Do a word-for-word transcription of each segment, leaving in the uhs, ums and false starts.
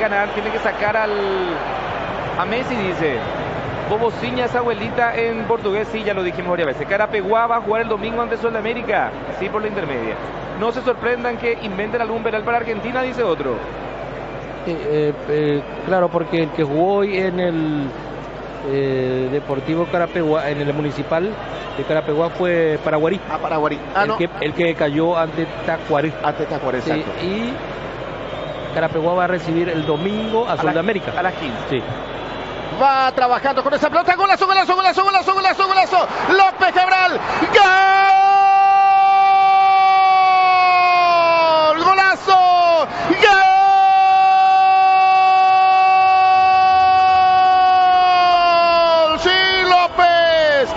ganar, tiene que sacar al a Messi, dice. Bobo Ciña, esa abuelita en portugués, sí, ya lo dijimos varias veces. Carapeguá va a jugar el domingo ante Sol de América, sí, por la intermedia. No se sorprendan que inventen algún penal para Argentina, dice otro. Eh, eh, eh, claro, porque el que jugó hoy en el eh, Deportivo Carapeguá, en el Municipal de Carapeguá, fue Paraguarí. Ah, Paraguarí. Ah, el, no. que, el que cayó ante Tacuarí. Ante Tacuarí, sí, exacto. y Carapeguá va a recibir el domingo a, a Sol de América. A las quince. Sí. Va trabajando con esa pelota. Golazo, golazo, golazo, golazo, golazo, golazo. López Cabral. ¡Gol! ¡Golazo! ¡Gol! ¡Sí, López!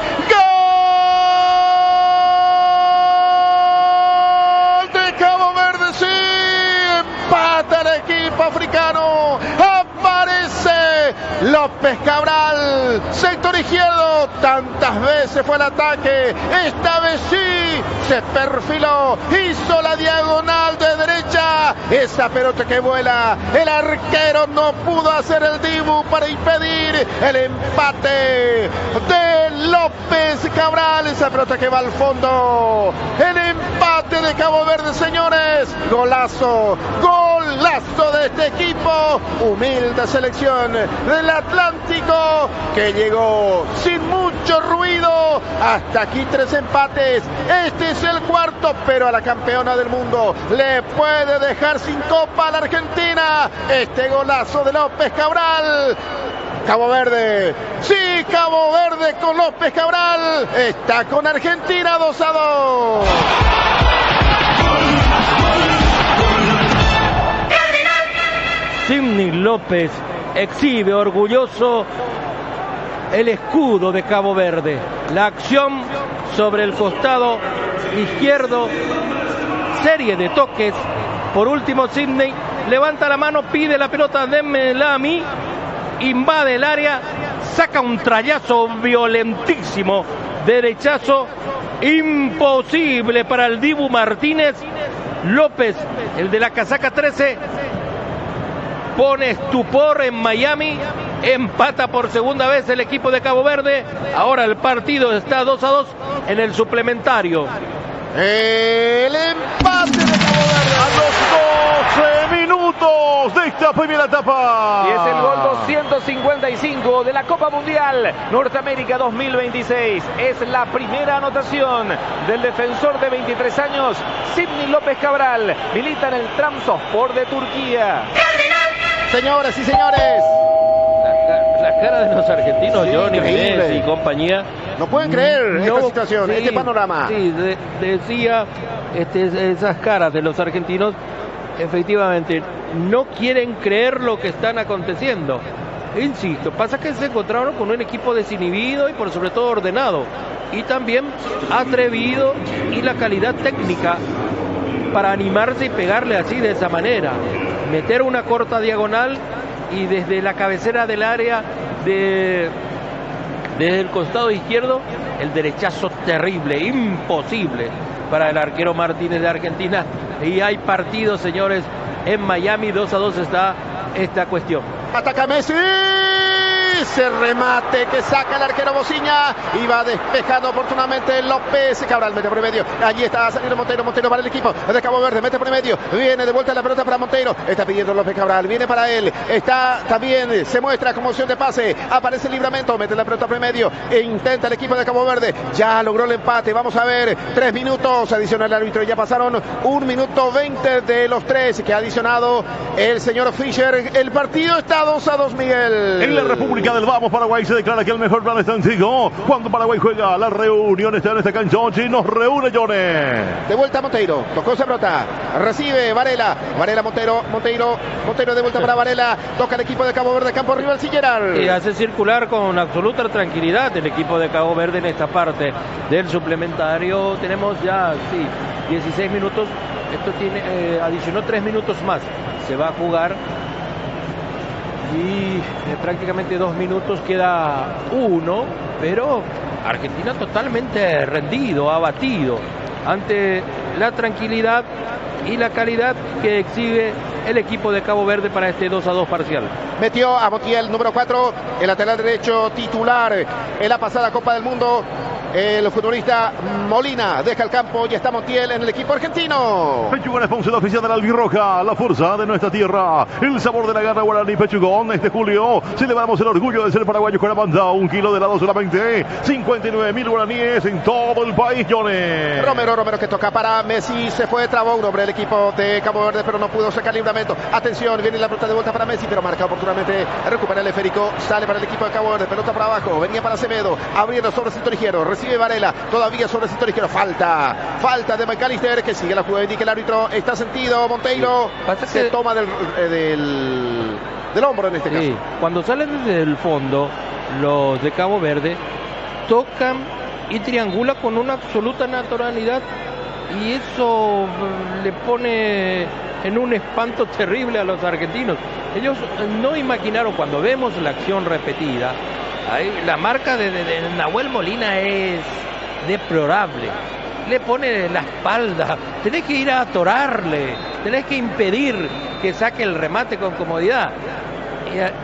¡Gol de Cabo Verde! ¡Sí! Empata el equipo africano. Aparece López Cabral, sector izquierdo, tantas veces fue el ataque, esta vez sí, se perfiló, hizo la diagonal de derecha, esa pelota que vuela, el arquero no pudo hacer el dibu para impedir el empate de López Cabral, esa pelota que va al fondo, el empate de Cabo Verde, señores, golazo, golazo de este equipo, humilde selección del Atlántico que llegó sin mucho ruido hasta aquí, tres empates, este es el cuarto, pero a la campeona del mundo le puede dejar sin copa a la Argentina este golazo de López Cabral. Cabo Verde, sí, Cabo Verde con López Cabral está con Argentina dos a dos. Sidney López exhibe orgulloso el escudo de Cabo Verde. La acción sobre el costado izquierdo, serie de toques. Por último, Sidney levanta la mano, pide la pelota, démela a mí, invade el área, saca un trayazo violentísimo, derechazo imposible para el Dibu Martínez. López, el de la casaca trece, pone estupor en Miami, empata por segunda vez el equipo de Cabo Verde, ahora el partido está dos a dos en el suplementario. El empate de Cabo Verde a los doce minutos de esta primera etapa. Y es el gol doscientos cincuenta y cinco de la Copa Mundial Norteamérica dos mil veintiséis. Es la primera anotación del defensor de veintitrés años, Sidney López Cabral. Milita en el Trabzonspor de Turquía. Señoras y señores, La, la cara de los argentinos, sí, Johnny increíble. Messi y compañía, no pueden creer no, esta situación, sí, este panorama. Sí, de, decía este, esas caras de los argentinos, efectivamente, no quieren creer lo que están aconteciendo. Insisto, pasa que se encontraron con un equipo desinhibido y por sobre todo ordenado, y también atrevido, y la calidad técnica para animarse y pegarle así de esa manera, meter una corta diagonal y desde la cabecera del área de desde el costado izquierdo el derechazo terrible, imposible para el arquero Martínez de Argentina. Y hay partidos, señores, en Miami. Dos a dos está esta cuestión. Ataca Messi, ese remate que saca el arquero Bociña y va despejando oportunamente López Cabral, mete por el medio, allí está saliendo Montero, Montero para el equipo de Cabo Verde, mete por el medio, viene de vuelta la pelota para Montero, está pidiendo López Cabral, viene para él, está también, se muestra como opción de pase, aparece el Libramento, mete la pelota por el medio e intenta el equipo de Cabo Verde, ya logró el empate, vamos a ver, tres minutos, adiciona el árbitro, ya pasaron un minuto veinte de los tres que ha adicionado el señor Fischer, el partido está dos a dos, Miguel. En la República del Vamos, Paraguay se declara que el mejor plan está en Sigo. Cuando Paraguay juega, la reunión está en esta cancha y nos reúne, Jones. De vuelta Monteiro, tocó esa pelota, recibe Varela, Varela Montero, Monteiro, Montero de vuelta para Varela, toca el equipo de Cabo Verde, campo rival Silleral. Y hace circular con absoluta tranquilidad el equipo de Cabo Verde en esta parte del suplementario. Tenemos ya, sí, dieciséis minutos, esto tiene, eh, adicionó tres minutos más, se va a jugar. Y eh, prácticamente dos minutos, queda uno, pero Argentina totalmente rendido, abatido ante la tranquilidad y la calidad que exhibe el equipo de Cabo Verde para este dos a dos parcial. Metió a Montiel, número cuatro, el lateral derecho titular en la pasada Copa del Mundo. El futbolista Molina deja el campo y está Montiel en el equipo argentino. Pechugón, sponsor oficial de la Albirroja, la fuerza de nuestra tierra, el sabor de la garra guaraní. Pechugón, este julio celebramos el orgullo de ser paraguayos con la banda. Un kilo de helado solamente cincuenta y nueve mil guaraníes en todo el país, Johnny. Romero, Romero que toca para Messi, se fue, trabó un hombre el equipo de Cabo Verde, pero no pudo sacar libramento. Atención, viene la pelota de vuelta para Messi, pero marca oportunamente, recupera el esférico, sale para el equipo de Cabo Verde, pelota para abajo, venía para Semedo, abriendo sobre el sector izquierdo, recibe Varela, todavía sobre el sector izquierdo, falta, falta de McAllister, que sigue la jugada, indica el árbitro, está sentido, Monteiro, sí. se que... toma del, eh, del, del hombro en este sí. caso. Cuando salen desde el fondo, los de Cabo Verde tocan y triangula con una absoluta naturalidad, y eso le pone en un espanto terrible a los argentinos. Ellos no imaginaron, cuando vemos la acción repetida, ahí, la marca de, de, de Nahuel Molina es deplorable. Le pone la espalda, tenés que ir a atorarle, tenés que impedir que saque el remate con comodidad. Y a,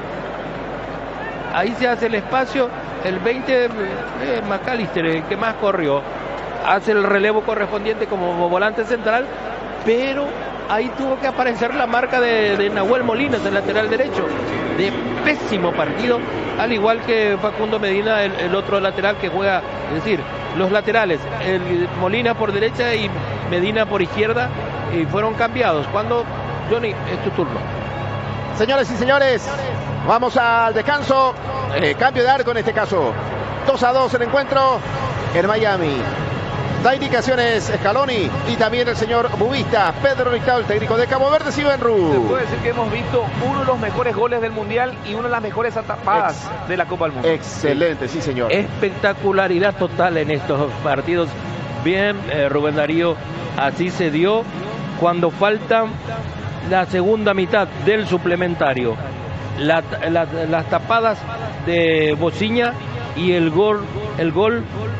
ahí se hace el espacio, el veinte, eh, McAllister, el que más corrió, hace el relevo correspondiente como volante central, pero ahí tuvo que aparecer la marca de, de Nahuel Molina, el lateral derecho, de pésimo partido, al igual que Facundo Medina, el, el otro lateral que juega, es decir, los laterales, el Molina por derecha y Medina por izquierda, y fueron cambiados. Cuando, Johnny, es tu turno. Señores y señores, vamos al descanso, eh, cambio de arco en este caso, dos a dos el encuentro en Miami. Da indicaciones Scaloni y también el señor Bubista, Pedro Ricao, el técnico de Cabo Verde, Sibenru. Se puede decir que hemos visto uno de los mejores goles del Mundial y una de las mejores atapadas Ex de la Copa del Mundo. Excelente, sí, señor. Espectacularidad total en estos partidos. Bien, eh, Rubén Darío, así se dio cuando falta la segunda mitad del suplementario. La, la, las tapadas de Bociña y el gol, el gol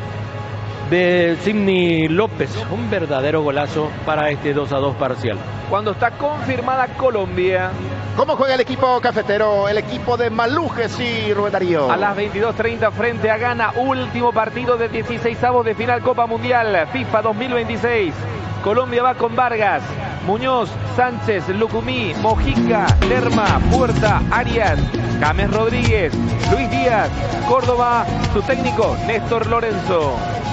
de Sidney López, un verdadero golazo para este dos a dos parcial. Cuando está confirmada Colombia. ¿Cómo juega el equipo cafetero? El equipo de Malujes y Rubén Darío. A las veintidós treinta frente a Ghana, último partido de dieciseisavos de final Copa Mundial FIFA dos mil veintiséis. Colombia va con Vargas, Muñoz, Sánchez, Lucumí, Mojica, Lerma, Puerta, Arias, James Rodríguez, Luis Díaz, Córdoba, su técnico Néstor Lorenzo.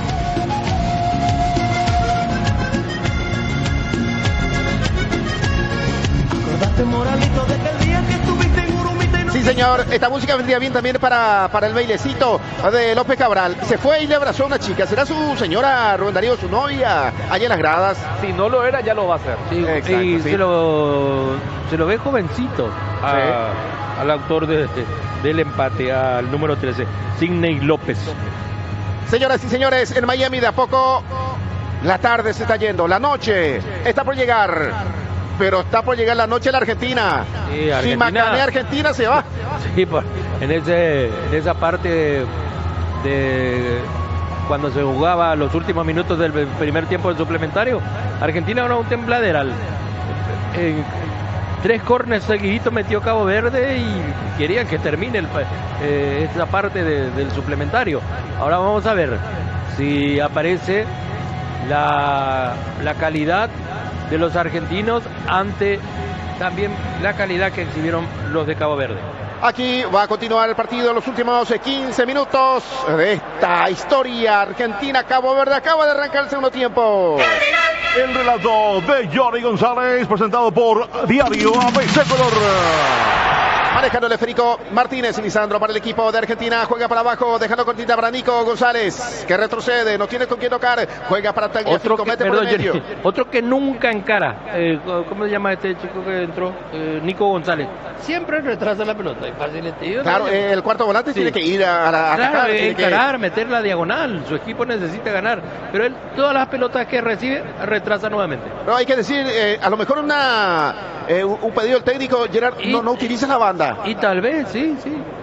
Sí, señor, esta música vendría bien también para, para el bailecito de López Cabral. Se fue y le abrazó a una chica. ¿Será su señora, Rubén Darío, su novia, allá en las gradas? Si no lo era, ya lo va a hacer. Sí, exacto, y sí. se, lo, se lo ve jovencito a, sí. al autor de, de, del empate, al número trece, Sidney López. Señoras y señores, en Miami de a poco la tarde se está yendo, la noche está por llegar. Pero está por llegar la noche a la Argentina. Sí, Argentina. Si macanea Argentina se va. Sí, por, en, ese, en esa parte de, de cuando se jugaba los últimos minutos del primer tiempo del suplementario, Argentina era un tembladeral. En tres córneres seguiditos metió Cabo Verde y querían que termine el, eh, esa parte de, del suplementario. Ahora vamos a ver si aparece la, la calidad de los argentinos ante también la calidad que exhibieron los de Cabo Verde. Aquí va a continuar el partido, los últimos quince minutos de esta historia. Argentina-Cabo Verde acaba de arrancar el segundo tiempo. El relato de Johnny González, presentado por Diario A B C Color. Manejando el esférico Martínez y Lisandro para el equipo de Argentina. Juega para abajo, dejando cortita para Nico González, que retrocede, no tiene con quién tocar. Juega para Tagliafico, otro que, mete perdón, por el medio. Yo, otro que nunca encara. Eh, ¿Cómo se llama este chico que entró? Eh, Nico González. Siempre retrasa la pelota. Es fácil, tío, claro, no, eh, el cuarto volante sí. tiene que ir a, a, a claro, atacar. encarar, que... meter la diagonal. Su equipo necesita ganar. Pero él, todas las pelotas que recibe, retrasa nuevamente. No, hay que decir, eh, a lo mejor una, eh, un pedido del técnico, Gerard, y, no, no utiliza la banda. Y tal vez, sí, sí.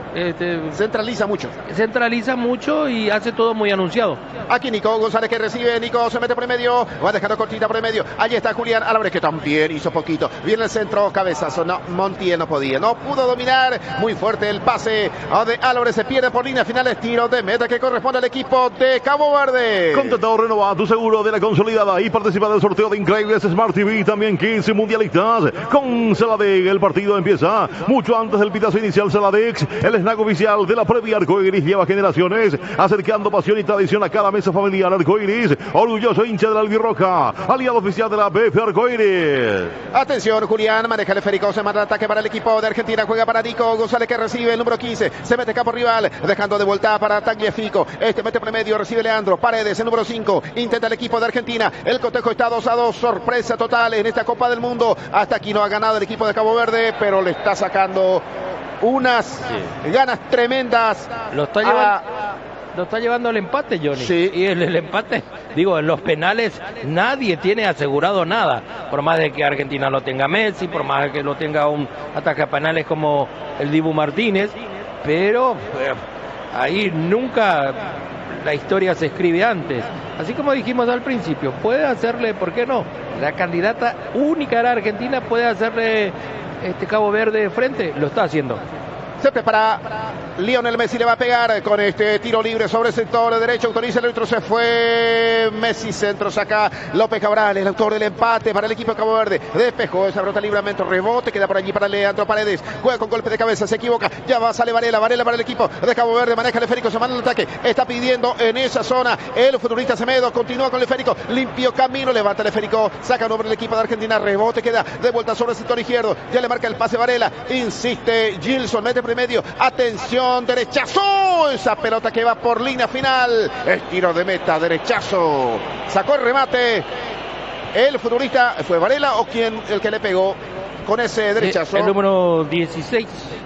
Este, Centraliza mucho. Centraliza mucho y hace todo muy anunciado. Aquí Nico González que recibe, Nico se mete por el medio, va dejando cortita por el medio, allí está Julián Álvarez que también hizo poquito, viene el centro, cabezazo, no, Montiel no podía, no pudo dominar, muy fuerte el pase de Álvarez, se pierde por línea final, tiro de meta que corresponde al equipo de Cabo Verde. Contratado, renovado, tu seguro de la consolidada y participa del sorteo de increíbles Smart T V, también quince mundialistas con Saladec. El partido empieza mucho antes del pitazo inicial. Saladec, el snack oficial de la previa Arcoiris, lleva generaciones acercando pasión y tradición a cada mesa familiar. Arcoiris, orgulloso hincha de la albirroja, aliado oficial de la B F Arcoiris. Atención, Julián maneja el esférico, se manda el ataque para el equipo de Argentina, juega para Nico González que recibe el número quince, se mete campo rival, dejando de vuelta para Tagliafico, este mete por el medio, recibe Leandro Paredes, el número cinco, intenta el equipo de Argentina, el cotejo está dos a dos, sorpresa total en esta Copa del Mundo, hasta aquí no ha ganado el equipo de Cabo Verde, pero le está sacando unas sí. ganas tremendas. Lo está llevando, a... lo está llevando el empate, Johnny. Sí. Y el, el empate, digo, en los penales nadie tiene asegurado nada. Por más de que Argentina lo tenga Messi, por más de que lo tenga un ataque a penales como el Dibu Martínez, pero eh, ahí nunca la historia se escribe antes. Así como dijimos al principio, puede hacerle, ¿por qué no? La candidata única a la Argentina puede hacerle este Cabo Verde frente, lo está haciendo. Se prepara Lionel Messi, le va a pegar con este tiro libre sobre el sector derecho, autoriza el otro, se fue Messi, centro, saca López Cabral, el autor del empate para el equipo de Cabo Verde, despejó esa brota libremente, rebote, queda por allí para Leandro Paredes, juega con golpe de cabeza, se equivoca, ya va, sale Varela, Varela para el equipo de Cabo Verde, maneja el esférico, se manda el ataque, está pidiendo en esa zona el futbolista Semedo, continúa con el esférico, limpio camino, levanta el esférico, saca nombre el equipo de Argentina, rebote, queda de vuelta sobre el sector izquierdo, ya le marca el pase Varela, insiste Gilson, mete por medio, atención, derechazo, esa pelota que va por línea final, es tiro de meta, derechazo, sacó el remate, el futbolista, ¿fue Varela o quién el que le pegó con ese derechazo? El, el número dieciséis.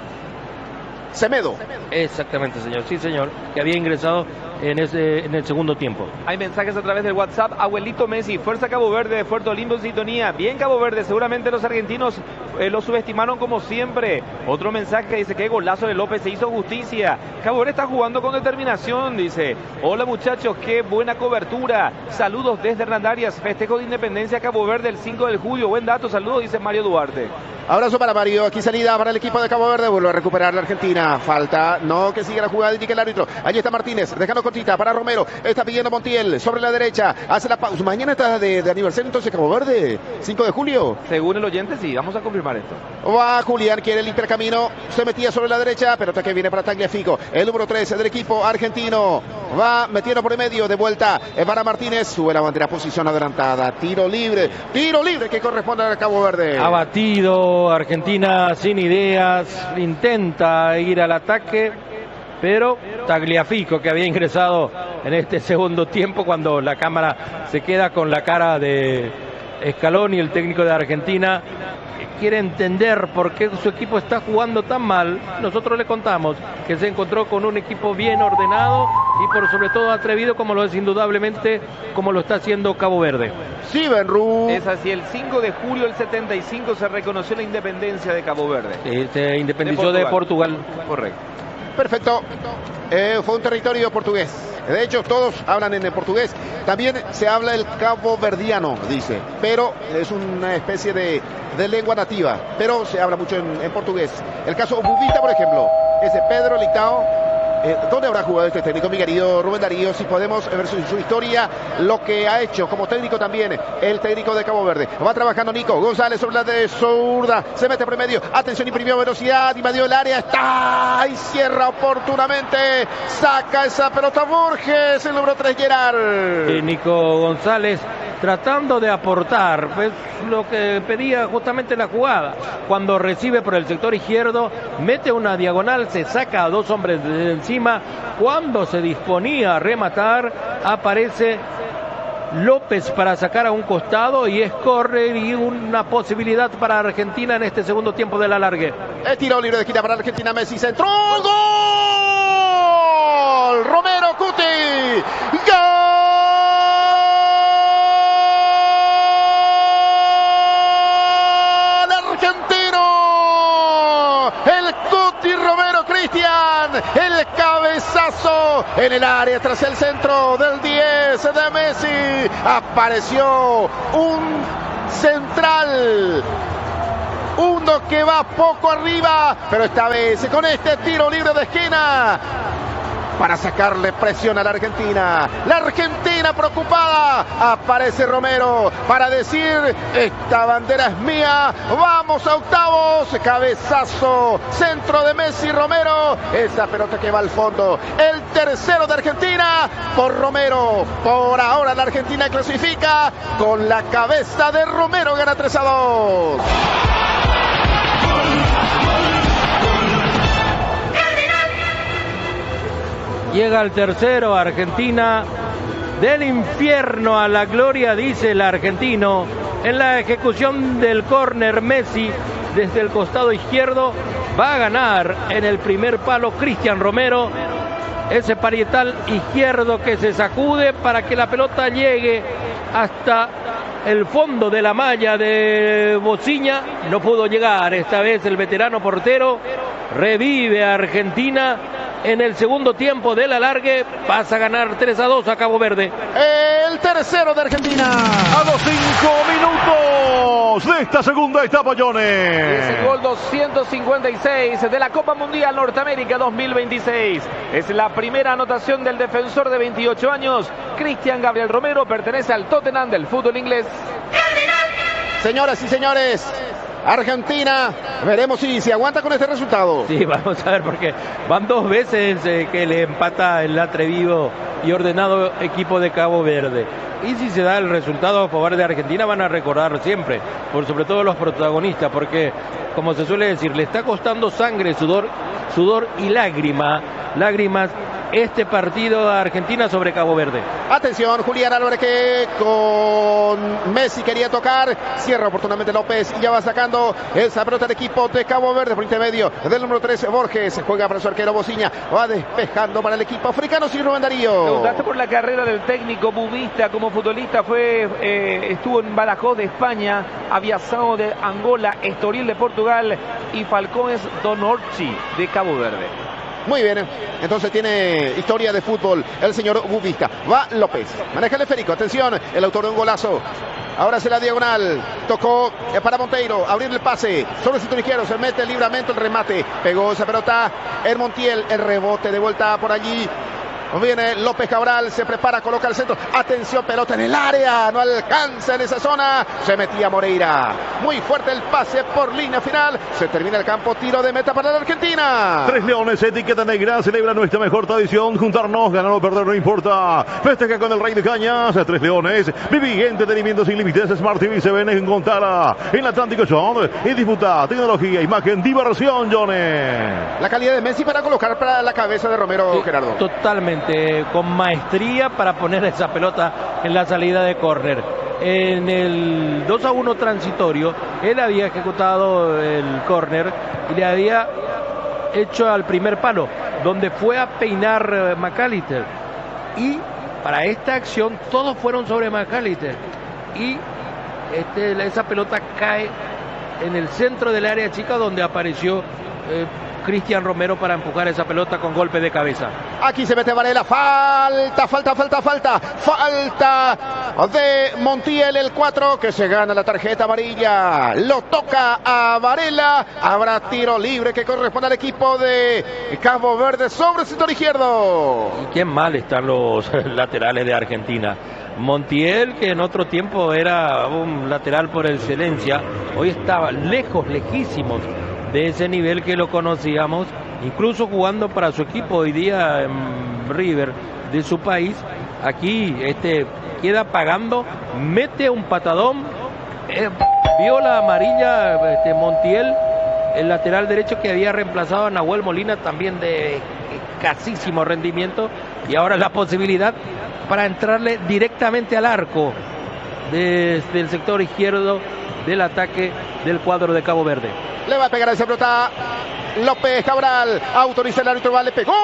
Semedo. Exactamente, señor, sí señor, que había ingresado en ese en el segundo tiempo. Hay mensajes a través del WhatsApp. Abuelito Messi, fuerza Cabo Verde, Puerto Olimpo en sintonía. Bien Cabo Verde, seguramente los argentinos eh, lo subestimaron como siempre. Otro mensaje que dice que golazo de López, se hizo justicia. Cabo Verde está jugando con determinación, dice. Hola muchachos, qué buena cobertura. Saludos desde Hernandarias, festejo de independencia Cabo Verde el cinco de julio. Buen dato, saludos, dice Mario Duarte. Abrazo para Mario, aquí salida para el equipo de Cabo Verde, vuelve a recuperar la Argentina, falta, no, que siga la jugada, indica el árbitro, allí está Martínez, dejando cortita para Romero, está pidiendo Montiel, sobre la derecha, hace la pausa, mañana está de, de aniversario entonces Cabo Verde, cinco de julio. Según el oyente, sí, vamos a confirmar esto. Va Julián, quiere limpiar camino, se metía sobre la derecha, pero ataque viene para Tagliafico, el número trece del equipo argentino, va metiendo por el medio, de vuelta, para Martínez, sube la bandera, posición adelantada, tiro libre, tiro libre que corresponde a Cabo Verde. Abatido Argentina sin ideas, intenta ir al ataque, pero Tagliafico, que había ingresado en este segundo tiempo, cuando la cámara se queda con la cara de Scaloni, el técnico de Argentina, quiere entender por qué su equipo está jugando tan mal. Nosotros le contamos que se encontró con un equipo bien ordenado y por sobre todo atrevido, como lo es indudablemente, como lo está haciendo Cabo Verde. Sí, Benru. Es así, el cinco de julio del setenta y cinco se reconoció la independencia de Cabo Verde. Eh, se independizó de Portugal. de Portugal. Correcto. Perfecto. Eh, fue un territorio portugués. De hecho, todos hablan en el portugués. También se habla el caboverdiano, dice. Pero es una especie de, de lengua nativa. Pero se habla mucho en, en portugués. El caso Bubita, por ejemplo, es de Pedro Litao. Eh, ¿Dónde habrá jugado este técnico, mi querido Rubén Darío? Si podemos ver su, su historia, lo que ha hecho como técnico también el técnico de Cabo Verde. Va trabajando Nico González sobre la de zurda, se mete por medio, atención, imprimió velocidad, invadió el área, está y cierra oportunamente, saca esa pelota Borges, el número tres Gerard. Y Nico González tratando de aportar, pues lo que pedía justamente la jugada, cuando recibe por el sector izquierdo, mete una diagonal, se saca a dos hombres de encima, cuando se disponía a rematar, aparece López para sacar a un costado y es córner y una posibilidad para Argentina en este segundo tiempo del alargue. El tiro libre de esquina para Argentina, Messi centró, ¡gol! Romero Cuti, ¡gol! Argentino, el Cuti Romero Cris. Cristian, el cabezazo en el área tras el centro del diez de Messi. Apareció un central, uno que va poco arriba, pero esta vez con este tiro libre de esquina para sacarle presión a la Argentina. La Argentina preocupada. Aparece Romero para decir: esta bandera es mía. Vamos a octavos. Cabezazo, centro de Messi. Romero, esa pelota que va al fondo. El tercero de Argentina por Romero. Por ahora la Argentina clasifica con la cabeza de Romero. Gana tres a dos. Llega el tercero, Argentina. Del infierno a la gloria, dice el argentino. En la ejecución del córner, Messi desde el costado izquierdo va a ganar en el primer palo Cristian Romero. Ese parietal izquierdo que se sacude para que la pelota llegue hasta el fondo de la malla de Bociña. No pudo llegar esta vez el veterano portero. Revive a Argentina en el segundo tiempo del alargue. Pasa a ganar tres a dos a Cabo Verde. El tercero de Argentina. A los cinco minutos de esta segunda etapa, Jones. Es el gol doscientos cincuenta y seis de la Copa Mundial Norteamérica dos mil veintiséis. Es la primera anotación del defensor de veintiocho años. Cristian Gabriel Romero pertenece al Tottenham del fútbol inglés. Señoras y señores, Argentina, veremos si se aguanta con este resultado. Sí, vamos a ver, porque van dos veces eh, que le empata el atrevido y ordenado equipo de Cabo Verde. Y si se da el resultado a favor de Argentina, van a recordar siempre, por sobre todo los protagonistas, porque, como se suele decir, le está costando sangre, sudor, sudor y lágrima, lágrimas este partido a Argentina sobre Cabo Verde. Atención, Julián Álvarez, que con Messi quería tocar, cierra oportunamente López y ya va sacando esa pelota del equipo de Cabo Verde por intermedio del número tres, Borges, juega para su arquero Bociña, va despejando para el equipo africano, sin Rubén Darío. Preguntaste por la carrera del técnico Bubista como futbolista. Fue, eh, estuvo en Badajoz de España, Aviação de Angola, Estoril de Portugal y Falcões do Norte de Cabo Verde. Muy bien, entonces tiene historia de fútbol el señor Bubista. Va López, maneja el esférico, atención, el autor de un golazo. Ahora se la diagonal, tocó para Monteiro, abrir el pase, sobre el sector izquierdo, se mete el libramento, el remate, pegó esa pelota, el Montiel, el rebote de vuelta por allí. Viene López Cabral, se prepara, coloca el centro. Atención, pelota en el área, no alcanza en esa zona. Se metía Moreira. Muy fuerte el pase por línea final. Se termina el campo, tiro de meta para la Argentina. Tres Leones, etiqueta negra, celebra nuestra mejor tradición. Juntarnos, ganar o perder no importa. Festeja con el Rey de Cañas. Tres Leones, viví entretenimiento sin límites. Smart T V se ven en Contala, en Atlántico John. Y disputa tecnología, imagen, diversión, Jones. La calidad de Messi para colocar para la cabeza de Romero, Sí, Gerardo. Totalmente. Con maestría para poner esa pelota en la salida de córner. En el dos a uno transitorio, él había ejecutado el córner y le había hecho al primer palo, donde fue a peinar McAllister. Y para esta acción todos fueron sobre McAllister. Y este, esa pelota cae en el centro del área chica, donde apareció eh, Cristian Romero para empujar esa pelota con golpe de cabeza. Aquí se mete Varela, falta, falta, falta, falta, falta de Montiel, el cuatro, que se gana la tarjeta amarilla. Lo toca a Varela, habrá tiro libre que corresponde al equipo de Cabo Verde sobre el sector izquierdo. Y qué mal están los laterales de Argentina. Montiel, que en otro tiempo era un lateral por excelencia, hoy estaba lejos, lejísimos de ese nivel que lo conocíamos, incluso jugando para su equipo hoy día en River de su país. Aquí este queda pagando, mete un patadón, eh, vio la amarilla este Montiel, el lateral derecho que había reemplazado a Nahuel Molina, también de escasísimo rendimiento, y ahora la posibilidad para entrarle directamente al arco desde el sector izquierdo del ataque del cuadro de Cabo Verde. Le va a pegar a esa pelota López Cabral, autoriza el árbitro, le pegó.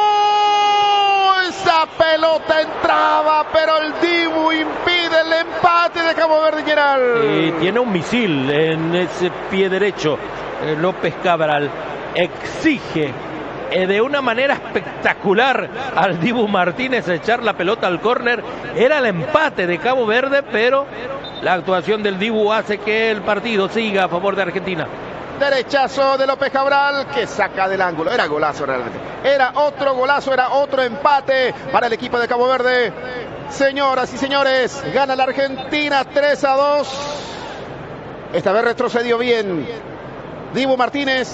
Esa pelota entraba, pero el Dibu impide el empate de Cabo Verde, Gerard. Y tiene un misil en ese pie derecho. eh, López Cabral exige eh, de una manera espectacular al Dibu Martínez a echar la pelota al córner. Era el empate de Cabo Verde, pero la actuación del Dibu hace que el partido siga a favor de Argentina. Derechazo de López Cabral que saca del ángulo. Era golazo realmente. Era otro golazo, era otro empate para el equipo de Cabo Verde. Señoras y señores, gana la Argentina tres a dos. Esta vez retrocedió bien Dibu Martínez.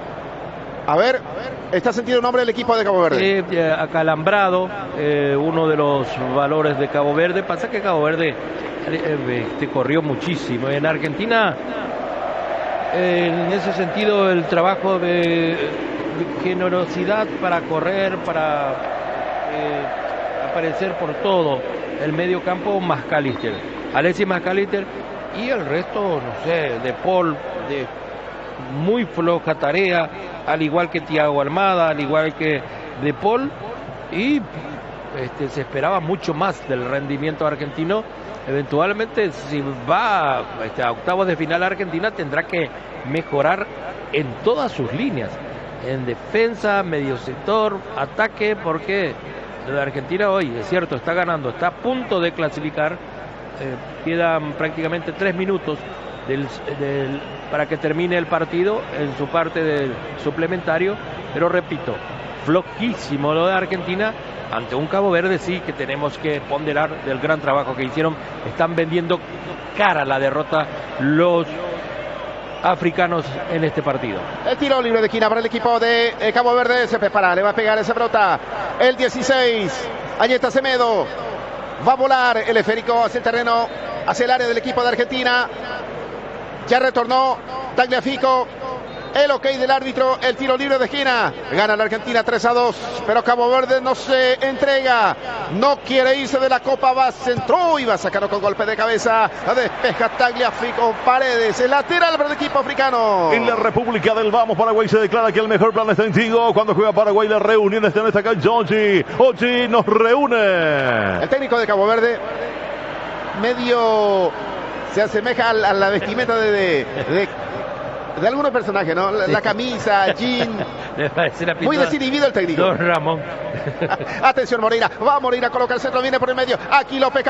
A ver, está sentido el nombre del equipo de Cabo Verde. Eh, acalambrado, eh, uno de los valores de Cabo Verde. Pasa que Cabo Verde eh, este, corrió muchísimo. En Argentina, eh, en ese sentido, el trabajo de, de generosidad para correr, para eh, aparecer por todo el medio campo, McAllister, Alexis McAllister, y el resto, no sé, de Paul, de muy floja tarea, al igual que Thiago Almada, al igual que De Paul, y este, se esperaba mucho más del rendimiento argentino. Eventualmente, si va este, a octavos de final, Argentina tendrá que mejorar en todas sus líneas, en defensa, medio sector, ataque, porque la Argentina hoy, es cierto, está ganando, está a punto de clasificar. Eh, quedan prácticamente tres minutos del, del, para que termine el partido en su parte del suplementario, pero repito, flojísimo lo de Argentina ante un Cabo Verde, sí que tenemos que ponderar del gran trabajo que hicieron. Están vendiendo cara la derrota los africanos en este partido. El tiro libre de esquina para el equipo de eh, Cabo Verde. Se prepara, le va a pegar esa pelota el dieciséis. Allí está Semedo. Va a volar el esférico hacia el terreno, hacia el área del equipo de Argentina. Ya retornó Tagliafico. El ok del árbitro, el tiro libre de esquina. Gana la Argentina tres a dos, pero Cabo Verde no se entrega. No quiere irse de la Copa. Va, centró y va a sacarlo con golpe de cabeza. La despeja Tagliafico. Paredes, el lateral para el equipo africano. En la República del Vamos, Paraguay se declara que el mejor plan está en Tigo. Cuando juega Paraguay, la reunión está en esta cancha. Ochi, Ochi nos reúne. El técnico de Cabo Verde medio se asemeja a la, a la vestimenta de, de, de de algunos personajes, ¿no? La, sí. la camisa, jean. Muy desinhibido el técnico. Don Ramón. Atención, Moreira. Va Moreira, coloca el centro, viene por el medio. Aquí López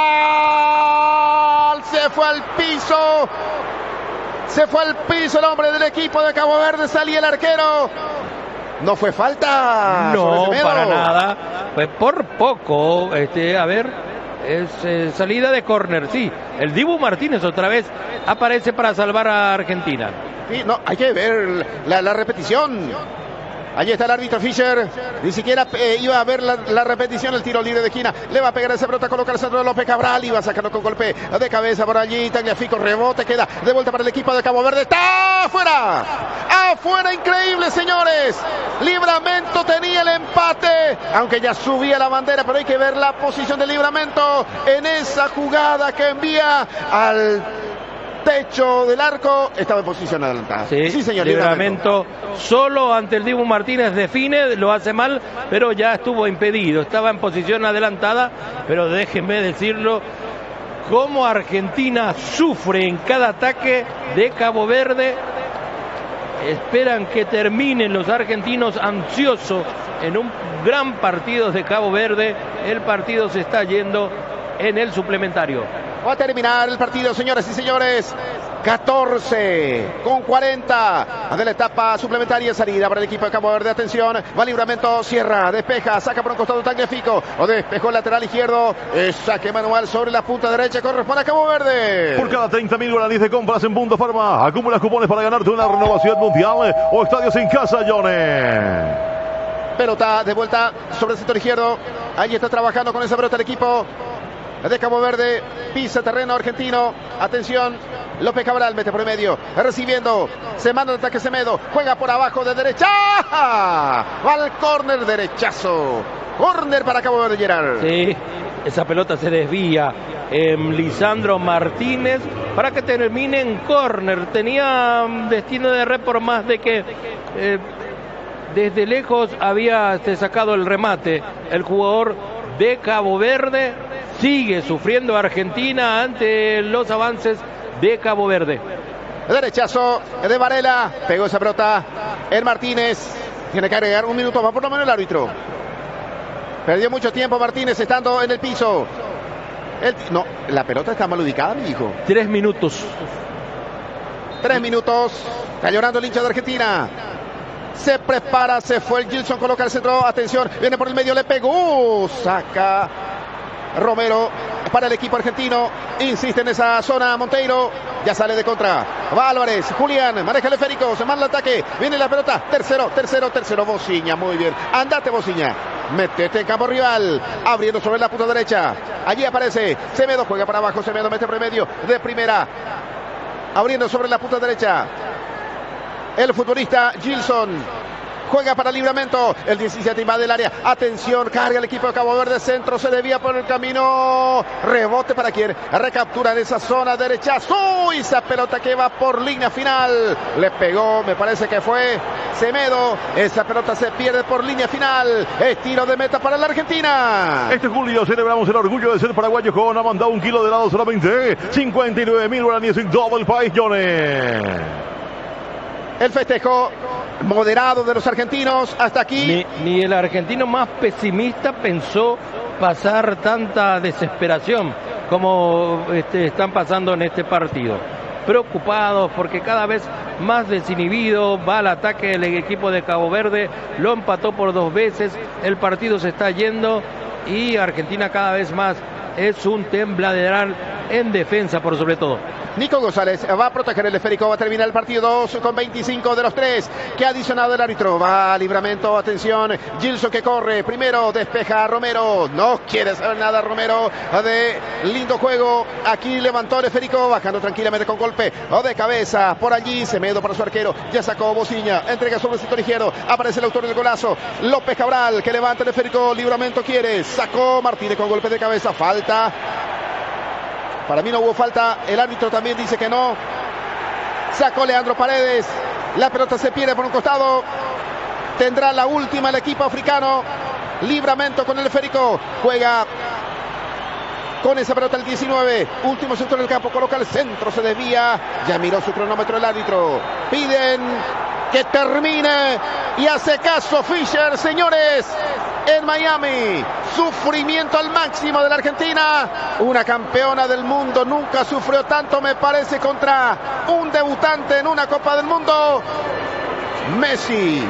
Cabral. Se fue al piso. Se fue al piso el hombre del equipo de Cabo Verde. Salía el arquero. No fue falta. No, para nada. Pues por poco. Este, a ver. Es eh, salida de córner, sí. El Dibu Martínez otra vez aparece para salvar a Argentina. Sí, no, hay que ver la, la repetición. Allí está el árbitro Fischer. Ni siquiera eh, iba a ver la, la repetición. El tiro libre de esquina. Le va a pegar esa pelota. Coloca el centro de López Cabral. Y va a sacarlo con golpe de cabeza por allí. Tagliafico, rebote. Queda de vuelta para el equipo de Cabo Verde. ¡Está afuera! ¡Afuera! Increíble, señores. Livramento tenía el empate. Aunque ya subía la bandera. Pero hay que ver la posición de Livramento en esa jugada que envía al techo del arco. Estaba en posición adelantada. Sí, sí señor. Livramento solo ante el Dibu Martínez define, lo hace mal, pero ya estuvo impedido. Estaba en posición adelantada, pero déjenme decirlo, cómo Argentina sufre en cada ataque de Cabo Verde. Esperan que terminen los argentinos ansiosos en un gran partido de Cabo Verde. El partido se está yendo en el suplementario. Va a terminar el partido, señoras y señores. catorce con cuarenta de la etapa suplementaria. Salida para el equipo de Cabo Verde. Atención, va Livramento, cierra, despeja, saca por un costado Tagliafico. O despejó el lateral izquierdo. Es saque manual sobre la punta derecha. Corresponde a Cabo Verde. Por cada treinta mil guaraníes de compras en Punto Farma, acumulas cupones para ganarte una renovación mundial o estadios en casa, Johnny. Pelota de vuelta sobre el sector izquierdo. Allí está trabajando con esa pelota el equipo de Cabo Verde. Pisa terreno argentino. Atención, López Cabral mete por el medio, recibiendo, se manda el ataque Semedo, juega por abajo de derecha, va al córner, derechazo, córner para Cabo Verde, Gerard. Sí, esa pelota se desvía en Lisandro Martínez para que termine en córner. Tenía destino de red por más de que eh, desde lejos había este, sacado el remate el jugador de Cabo Verde. Sigue sufriendo Argentina ante los avances de Cabo Verde. Derechazo de Varela, pegó esa pelota el Martínez. Tiene que agregar un minuto más por lo menos el árbitro. Perdió mucho tiempo Martínez estando en el piso. El, no, la pelota está mal ubicada, mi hijo. Tres minutos. Tres minutos. Está llorando el hincha de Argentina. Se prepara, se fue el Gilson, coloca el centro. Atención, viene por el medio, le pegó. Saca Romero para el equipo argentino. Insiste en esa zona Monteiro. Ya sale de contra. Va Álvarez, Julián, maneja el esférico, se manda el ataque. Viene la pelota. Tercero, tercero, tercero. Bociña, muy bien. Andate, Bociña. Métete en campo rival. Abriendo sobre la punta derecha. Allí aparece Semedo, juega para abajo. Semedo mete por el medio de primera. Abriendo sobre la punta derecha. El futbolista Gilson. Juega para Livramento. El diecisiete invade el área. Atención, carga el equipo de Cabo Verde. Centro se desvía por el camino. Rebote para quien recaptura en esa zona derechazo. Y esa pelota que va por línea final. Le pegó, me parece que fue Semedo. Esa pelota se pierde por línea final. Es tiro de meta para la Argentina. Este julio celebramos el orgullo de ser paraguayos con ha mandado un kilo de helado solamente. cincuenta y nueve mil guaraníes en todo el país, Jones. El festejo moderado de los argentinos hasta aquí. Ni, ni el argentino más pesimista pensó pasar tanta desesperación como este, están pasando en este partido. Preocupados porque cada vez más desinhibido va al ataque el equipo de Cabo Verde. Lo empató por dos veces. El partido se está yendo y Argentina cada vez más es un tembladeral en defensa por sobre todo. Nico González va a proteger el esférico, va a terminar el partido dos con veinticinco de los tres que ha adicionado el árbitro. Va a Livramento, atención, Gilson que corre, primero despeja a Romero, no quiere saber nada Romero de lindo juego, aquí levantó el esférico, bajando tranquilamente con golpe o de cabeza, por allí Semedo para su arquero, ya sacó Bociña, entrega sobre el sector izquierdo, aparece el autor del golazo, López Cabral que levanta el esférico, Livramento quiere, sacó Martínez con golpe de cabeza, falta. Para mí no hubo falta, el árbitro también dice que no. Sacó Leandro Paredes, la pelota se pierde por un costado. Tendrá la última el equipo africano. Livramento con el esférico, juega con esa pelota el diecinueve, último sector del campo, coloca el centro, se desvía, ya miró su cronómetro el árbitro. Piden que termine y hace caso Fischer, señores. En Miami, sufrimiento al máximo de la Argentina, una campeona del mundo, nunca sufrió tanto me parece contra un debutante en una Copa del Mundo, Messi.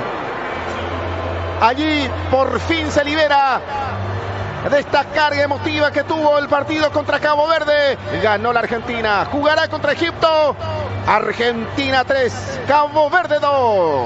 Allí por fin se libera de esta carga emotiva que tuvo el partido contra Cabo Verde. Ganó la Argentina, jugará contra Egipto. Argentina tres, Cabo Verde dos.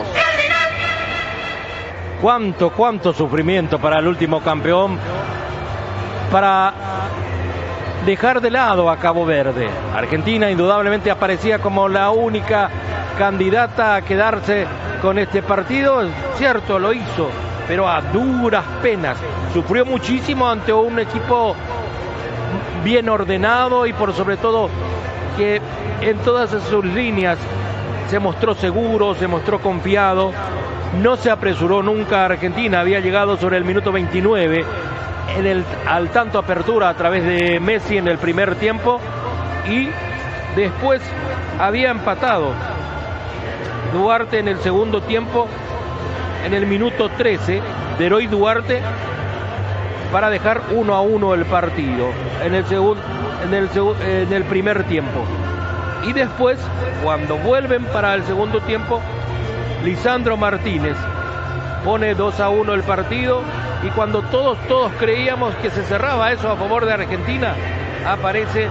Cuánto, cuánto sufrimiento para el último campeón, para dejar de lado a Cabo Verde. Argentina indudablemente aparecía como la única candidata a quedarse con este partido. Cierto, lo hizo, pero a duras penas. Sufrió muchísimo ante un equipo bien ordenado y por sobre todo que en todas sus líneas se mostró seguro, se mostró confiado. No se apresuró nunca Argentina, había llegado sobre el minuto veintinueve en el, al tanto apertura a través de Messi en el primer tiempo y después había empatado Duarte en el segundo tiempo en el minuto trece de Heroy Duarte para dejar uno a uno el partido en el, segun, en, el segu, en el primer tiempo. Y después, cuando vuelven para el segundo tiempo, Lisandro Martínez pone dos a uno el partido y cuando todos, todos creíamos que se cerraba eso a favor de Argentina, aparece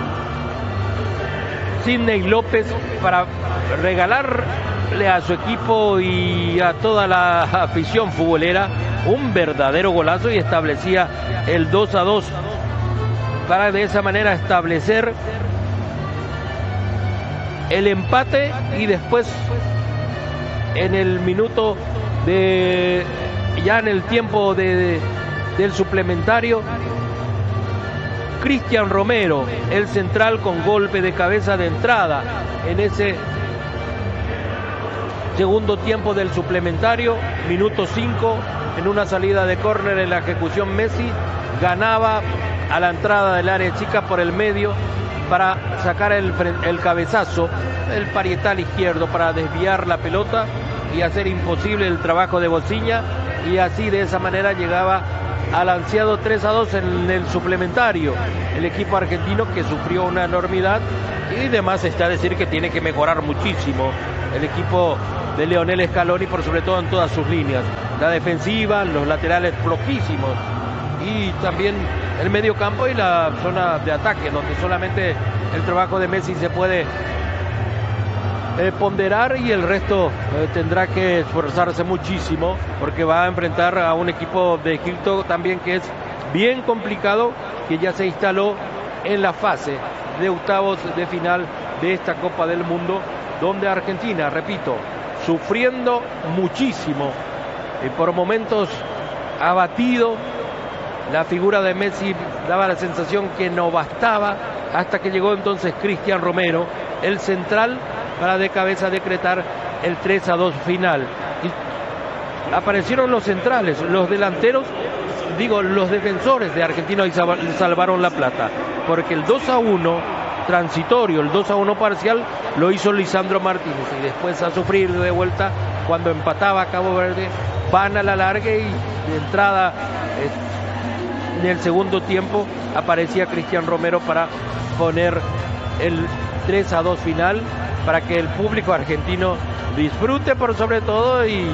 Sidney López para regalarle a su equipo y a toda la afición futbolera un verdadero golazo y establecía el dos a dos para de esa manera establecer el empate y después en el minuto de ya en el tiempo de, de, del suplementario, Cristian Romero, el central, con golpe de cabeza de entrada en ese segundo tiempo del suplementario, minuto cinco, en una salida de córner en la ejecución Messi, ganaba a la entrada del área chica por el medio para sacar el, el cabezazo, el parietal izquierdo para desviar la pelota y hacer imposible el trabajo de Bociña, y así de esa manera llegaba al ansiado tres a dos en el suplementario el equipo argentino, que sufrió una enormidad. Y demás está decir que tiene que mejorar muchísimo el equipo de Leonel Scaloni, por sobre todo en todas sus líneas, la defensiva, los laterales flojísimos, y también el medio campo y la zona de ataque, donde solamente el trabajo de Messi se puede eh, ponderar, y el resto eh, tendrá que esforzarse muchísimo, porque va a enfrentar a un equipo de Egipto también que es bien complicado, que ya se instaló en la fase de octavos de final de esta Copa del Mundo, donde Argentina, repito, sufriendo muchísimo, y por momentos abatido. La figura de Messi daba la sensación que no bastaba, hasta que llegó entonces Cristian Romero, el central, para de cabeza decretar el tres a dos final. Y aparecieron los centrales, los delanteros, digo, los defensores de Argentina, y salvaron la plata, porque el dos a uno transitorio, el dos a uno parcial, lo hizo Lisandro Martínez, y después a sufrir de vuelta cuando empataba Cabo Verde. Van a la larga, y de entrada eh, en el segundo tiempo aparecía Cristian Romero para poner el tres a dos final, para que el público argentino disfrute por sobre todo, y eh,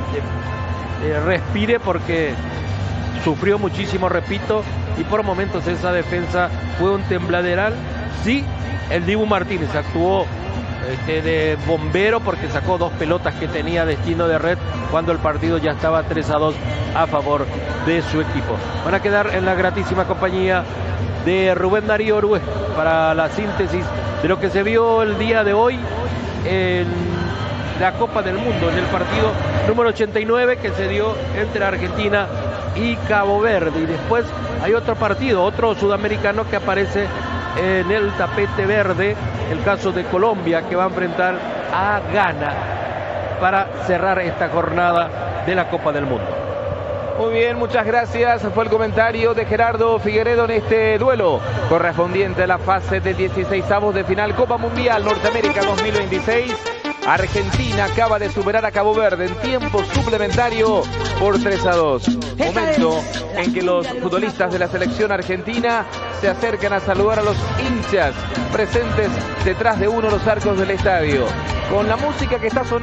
eh, respire, porque sufrió muchísimo, repito, y por momentos esa defensa fue un tembladeral. Sí, el Dibu Martínez actuó este, de bombero, porque sacó dos pelotas que tenía destino de red cuando el partido ya estaba tres a dos a favor de su equipo. Van a quedar en la gratísima compañía de Rubén Darío Orué para la síntesis de lo que se vio el día de hoy en la Copa del Mundo, en el partido número ochenta y nueve que se dio entre Argentina y Cabo Verde. Y después hay otro partido, otro sudamericano que aparece en el tapete verde, el caso de Colombia, que va a enfrentar a Ghana para cerrar esta jornada de la Copa del Mundo. Muy bien, muchas gracias. Fue el comentario de Gerardo Figueredo en este duelo correspondiente a la fase de dieciseisavos de final Copa Mundial Norteamérica dos mil veintiséis. Argentina acaba de superar a Cabo Verde en tiempo suplementario por tres a dos. Momento en que los futbolistas de la selección argentina se acercan a saludar a los hinchas presentes detrás de uno de los arcos del estadio. Con la música que está sonando